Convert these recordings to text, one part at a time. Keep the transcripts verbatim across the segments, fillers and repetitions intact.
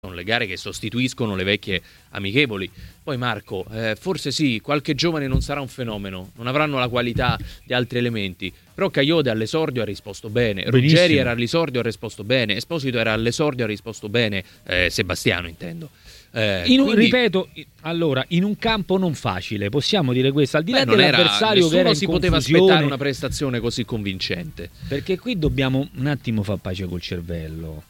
sono le gare che sostituiscono le vecchie amichevoli. Poi Marco, eh, forse sì, qualche giovane non sarà un fenomeno, non avranno la qualità di altri elementi, però Kayode all'esordio ha risposto bene, Benissimo. Ruggeri era all'esordio ha risposto bene, Esposito era all'esordio ha risposto bene, eh, Sebastiano intendo. Eh, in un, quindi, ripeto, allora, in un campo non facile, possiamo dire questo, al di là beh, non era, dell'avversario che era in nessuno si poteva confusione, aspettare una prestazione così convincente. perché qui dobbiamo un attimo far pace col cervello.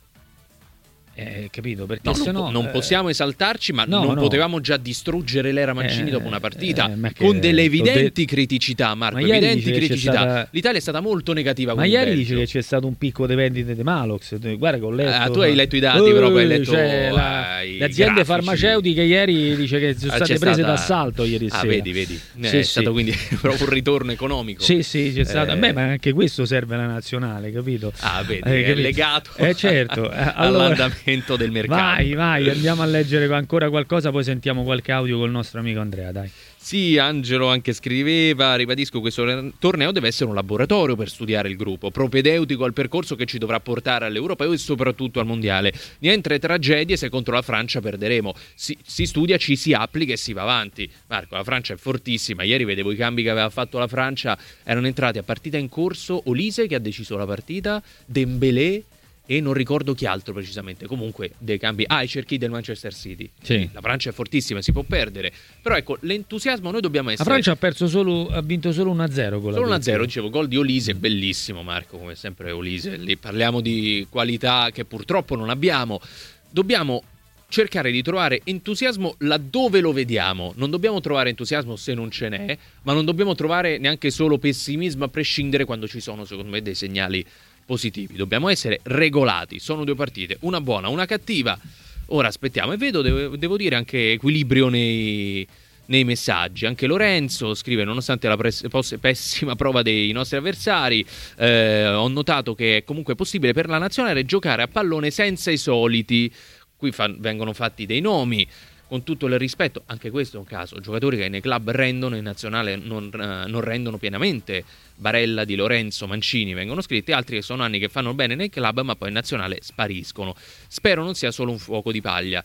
Eh, capito? Perché No, se non, no, non eh, possiamo esaltarci, ma no, non no. potevamo già distruggere l'era Mancini Eh, dopo una partita eh, ma che- con delle evidenti de- criticità, Marco. Ma ieri Evidenti dice che c'è criticità. stata- L'Italia è stata molto negativa Ma con il ieri Belgio. dice che c'è stato un picco di vendite di Malox. Guarda che ho letto. Ah, tu hai letto i dati, Eh, però poi hai letto, cioè, la- eh, i le aziende grafici. farmaceutiche ieri dice che sono Ah, state c'è prese stata- d'assalto ieri Ah, sera. vedi, vedi. Eh, Sì, è sì. stato quindi proprio un ritorno economico. Sì, sì, c'è stato. Eh, Beh, ma anche questo serve alla nazionale, capito? Ah, vedi, Eh, è capito? legato Eh, certo. Eh, allora- all'andamento del mercato. Vai, vai, andiamo a leggere ancora qualcosa, poi sentiamo qualche audio col nostro amico Andrea, dai. Sì, Angelo anche scriveva, ribadisco, questo torneo deve essere un laboratorio per studiare il gruppo, propedeutico al percorso che ci dovrà portare all'Europeo e soprattutto al Mondiale. Niente tragedie se contro la Francia perderemo. Si, si studia, ci si applica e si va avanti. Marco, la Francia è fortissima, ieri vedevo i cambi che aveva fatto la Francia, erano entrati a partita in corso Olise che ha deciso la partita, Dembélé e non ricordo chi altro precisamente, comunque dei cambi. Ah, i cerchi del Manchester City. Sì. La Francia è fortissima, si può perdere, però ecco, l'entusiasmo noi dobbiamo La essere. Francia ha perso solo, ha vinto solo uno a zero con la Solo uno a Turchia. zero, dicevo, gol di Olise, bellissimo Marco, come sempre Olise. Lì parliamo di qualità che purtroppo non abbiamo. Dobbiamo cercare di trovare entusiasmo laddove lo vediamo. Non dobbiamo trovare entusiasmo se non ce n'è, ma non dobbiamo trovare neanche solo pessimismo a prescindere quando ci sono, secondo me, dei segnali positivi. Dobbiamo essere regolati. Sono due partite, una buona, una cattiva. Ora aspettiamo e vedo, devo, devo dire, anche equilibrio nei, nei messaggi. Anche Lorenzo scrive: nonostante la pres- pos- pessima prova dei nostri avversari, eh, ho notato che è comunque possibile per la nazionale giocare a pallone senza i soliti. Qui fa- vengono fatti dei nomi, con tutto il rispetto, anche questo è un caso, giocatori che nei club rendono, in nazionale non, eh, non rendono pienamente. Barella, Di Lorenzo, Mancini vengono scritti, altri che sono anni che fanno bene nei club ma poi in nazionale spariscono. Spero non sia solo un fuoco di paglia.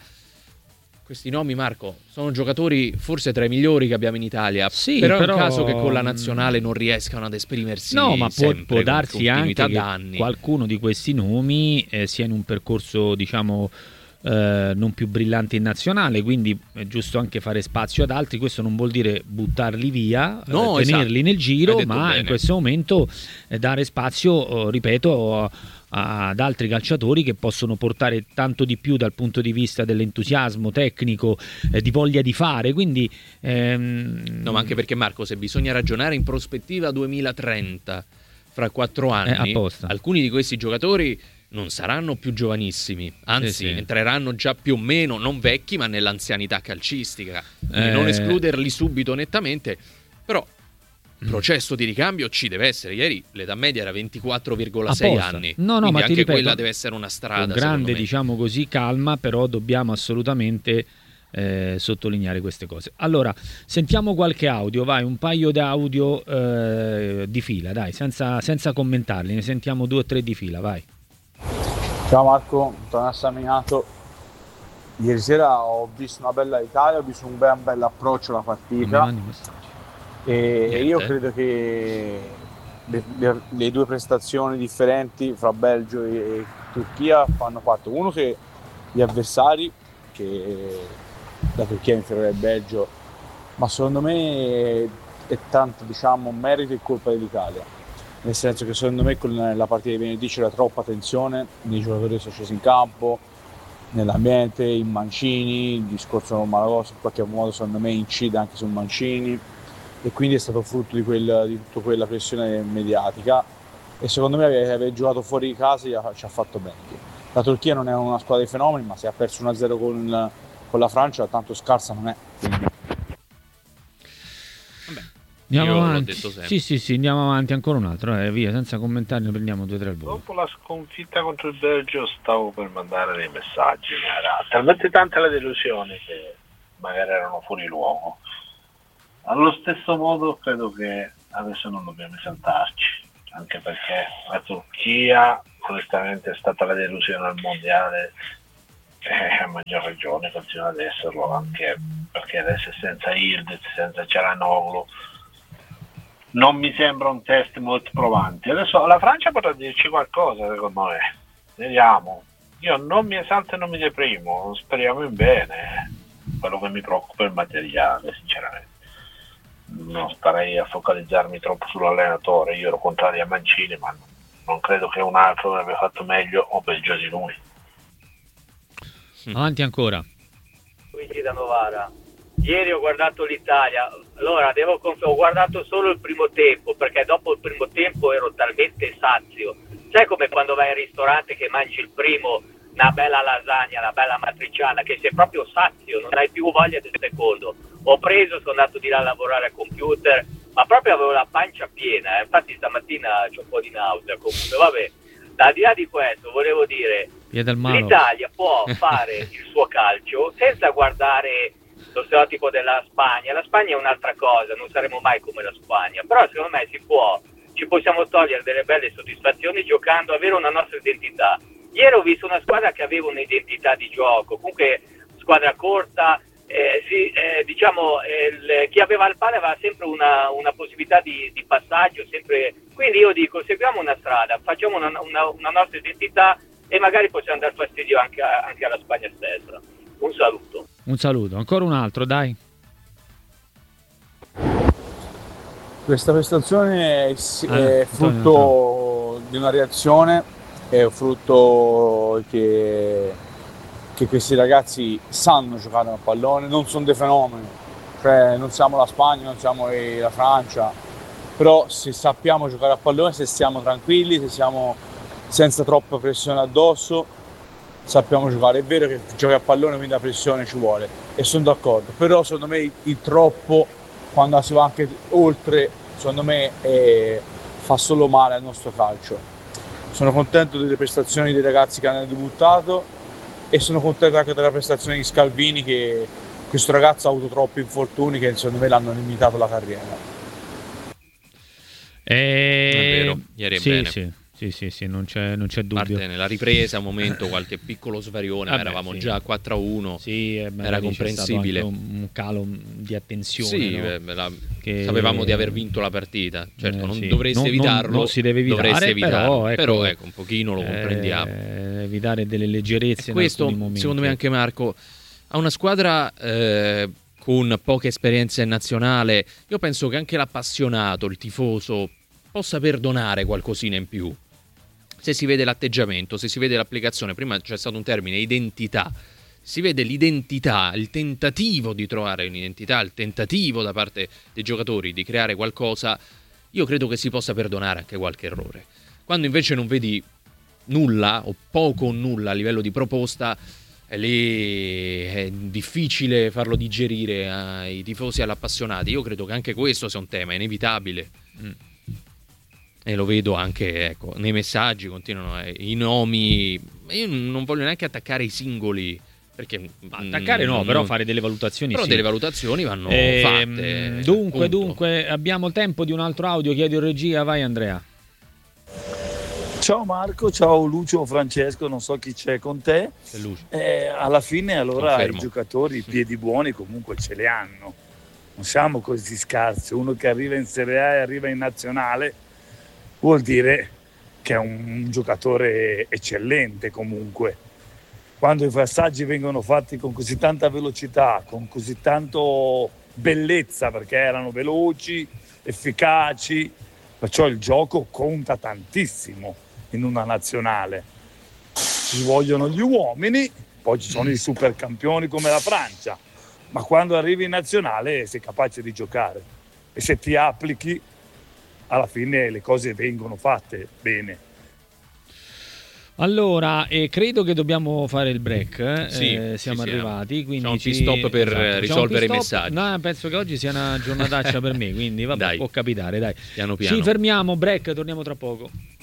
Questi nomi, Marco, sono giocatori forse tra i migliori che abbiamo in Italia, Sì, però, però è un caso che con la nazionale non riescano ad esprimersi. No, ma può, sempre, può con darsi anche continuità che da anni. qualcuno di questi nomi eh, sia in un percorso, diciamo, eh, non più brillante in nazionale, quindi è giusto anche fare spazio ad altri. Questo non vuol dire buttarli via, No, eh, tenerli esatto. nel giro, Hai detto ma bene. in questo momento eh, dare spazio, eh, ripeto, a- ad altri calciatori che possono portare tanto di più dal punto di vista dell'entusiasmo tecnico, eh, di voglia di fare. Quindi ehm, No, ma anche perché, Marco, se bisogna ragionare in prospettiva duemilatrenta, fra quattro anni, Eh, apposta. alcuni di questi giocatori non saranno più giovanissimi, anzi Sì, sì. entreranno già più o meno, non vecchi, ma nell'anzianità calcistica. Quindi Eh. non escluderli subito nettamente, però il processo di ricambio ci deve essere. Ieri l'età media era ventiquattro virgola sei Apposta. anni, No, no, quindi ma ti anche ripeto, quella deve essere una strada, con secondo grande, me. diciamo così, calma, però dobbiamo assolutamente eh, sottolineare queste cose. Allora, sentiamo qualche audio, vai, un paio di audio eh, di fila, dai, senza, senza commentarli, ne sentiamo due o tre di fila, vai. Ciao Marco, Antonio Assaminato. Ieri sera ho visto una bella Italia, ho visto un bel, bel approccio alla Non mi partita mandi messaggi. e Niente. io credo che le, le- le due prestazioni differenti fra Belgio e Turchia fanno fatto uno che gli avversari, che la Turchia è inferiore al Belgio, ma secondo me è tanto, diciamo, merito e colpa dell'Italia. Nel senso che secondo me con la partita di venerdì c'era troppa tensione nei giocatori che sono scesi in campo, nell'ambiente, in Mancini, il discorso con Malagos in qualche modo secondo me incide anche su Mancini e quindi è stato frutto di, quel, di tutta quella pressione mediatica e secondo me aver, aver giocato fuori di casa ci ha fatto bene. La Turchia non è una squadra di fenomeni, ma se ha perso uno a zero con, con la Francia tanto scarsa non è. Quindi Andiamo Io l'ho avanti. detto sempre. Sì, sì, sì, andiamo avanti ancora un altro, eh, via, senza commentare, ne prendiamo due o tre al volo. Dopo la sconfitta contro il Belgio stavo per mandare dei messaggi, ma era talmente tanta la delusione che magari erano fuori luogo. Allo stesso modo credo che adesso non dobbiamo esaltarci, anche perché la Turchia onestamente è stata la delusione al mondiale eh, a maggior ragione continua ad esserlo, anche perché adesso senza Yildiz, senza Çalhanoğlu non mi sembra un test molto provante. Adesso la Francia potrà dirci qualcosa, secondo me, vediamo. Io non mi esalto e non mi deprimo, speriamo in bene. Quello che mi preoccupa è il materiale, sinceramente. Non starei a focalizzarmi troppo sull'allenatore. Io ero contrario a Mancini, ma non credo che un altro abbia fatto meglio o peggio di lui. Avanti ancora. Luigi da Novara. Ieri ho guardato l'Italia, allora devo conf- ho guardato solo il primo tempo, perché dopo il primo tempo ero talmente sazio. Sai come quando vai al ristorante che mangi il primo, una bella lasagna, una bella matriciana, che sei proprio sazio, non hai più voglia del secondo. Ho preso, sono andato di là a lavorare al computer, ma proprio avevo la pancia piena, eh. Infatti stamattina c'ho un po' di nausea comunque, vabbè. Al di là di questo volevo dire, l'Italia può fare il suo calcio senza guardare lo stereotipo della Spagna. La Spagna è un'altra cosa, non saremo mai come la Spagna, però secondo me si può, ci possiamo togliere delle belle soddisfazioni giocando, avere una nostra identità. Ieri ho visto una squadra che aveva un'identità di gioco, comunque squadra corta, eh, sì, eh, diciamo eh, il, chi aveva il palla aveva sempre una, una possibilità di, di passaggio, sempre. Quindi io dico, seguiamo una strada, facciamo una, una, una nostra identità e magari possiamo dar fastidio anche, a, anche alla Spagna stessa. Un saluto. Un saluto, ancora un altro, dai. Questa prestazione è, Ah, è frutto di una reazione, è un frutto che, che questi ragazzi sanno giocare a pallone, non sono dei fenomeni, cioè non siamo la Spagna, non siamo la Francia, però se sappiamo giocare a pallone, se siamo tranquilli, se siamo senza troppa pressione addosso, sappiamo giocare. È vero che giochi a pallone, quindi la pressione ci vuole, e sono d'accordo, però secondo me il troppo, quando si va anche oltre, secondo me è, fa solo male al nostro calcio. Sono contento delle prestazioni dei ragazzi che hanno debuttato e sono contento anche della prestazione di Scalvini, che questo ragazzo ha avuto troppi infortuni che secondo me l'hanno limitato la carriera. E... È vero, ieri è sì, bene. Sì. Sì, sì, sì, non c'è, non c'è dubbio. Parte nella ripresa, un momento, qualche piccolo svarione, Vabbè, eravamo sì. già a quattro a uno, sì, era comprensibile. Un, un calo di attenzione. Sì, no? beh, la, che... sapevamo di aver vinto la partita. Certo, eh, non sì. dovresti non, evitarlo. Non, non si deve evitare, dovresti evitarlo, però, ecco, però ecco, un pochino lo comprendiamo. Eh, evitare delle leggerezze. E questo, secondo me, anche Marco, ha una squadra eh, con poca esperienza in nazionale. Io penso che anche l'appassionato, il tifoso, possa perdonare qualcosina in più. Se si vede l'atteggiamento, se si vede l'applicazione, prima c'è stato un termine, identità, si vede l'identità, il tentativo di trovare un'identità, il tentativo da parte dei giocatori di creare qualcosa, io credo che si possa perdonare anche qualche errore. Quando invece non vedi nulla o poco o nulla a livello di proposta, è lì è difficile farlo digerire ai tifosi e agli appassionati. Io credo che anche questo sia un tema inevitabile. Mm. E lo vedo anche, ecco, nei messaggi continuano eh, i nomi. Io non voglio neanche attaccare i singoli, perché ma attaccare no, non, però fare delle valutazioni però sì. delle valutazioni vanno ehm, fatte. Dunque, appunto. dunque, abbiamo tempo di un altro audio, chiedo in regia, vai Andrea. Ciao Marco, ciao Lucio, Francesco, non so chi c'è con te. C'è Lucio. Eh, alla fine allora Confermo. I giocatori i piedi buoni comunque ce li hanno. Non siamo così scarsi. Uno che arriva in Serie A e arriva in Nazionale vuol dire che è un giocatore eccellente comunque. Quando i passaggi vengono fatti con così tanta velocità, con così tanto bellezza, perché erano veloci, efficaci, perciò il gioco conta tantissimo in una nazionale. Ci vogliono gli uomini, poi ci sono i supercampioni come la Francia, ma quando arrivi in nazionale sei capace di giocare e se ti applichi alla fine le cose vengono fatte bene. Allora, eh, credo che dobbiamo fare il break, eh? Sì, eh, siamo sì, arrivati, quindi c'è un ci... pit-stop per esatto, risolvere i pit-stop. messaggi. No, penso che oggi sia una giornataccia per me, quindi vabbè, Dai. può capitare, dai. Piano piano. Ci fermiamo, break, torniamo tra poco.